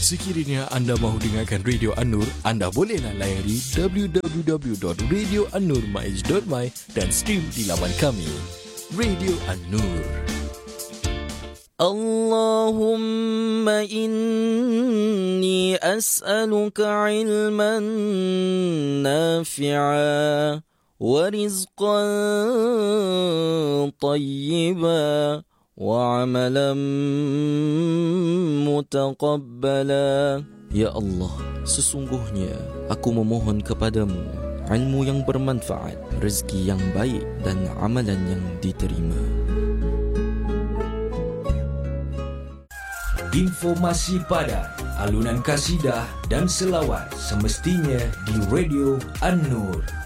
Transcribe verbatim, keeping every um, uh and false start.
Sekiranya anda mahu dengarkan Radio An-Nur, anda bolehlah layari w w w dot radio an nur maiz dot my dan stream di laman kami. Radio An-Nur. Allahumma inni as'aluka ilman nafi'a wa rizqan tayyiba wa amalan mutaqabbala. Ya Allah, sesungguhnya aku memohon kepadamu ilmu yang bermanfaat, rezeki yang baik dan amalan yang diterima. Informasi padat, alunan kasidah dan selawat semestinya di Radio An-Nur.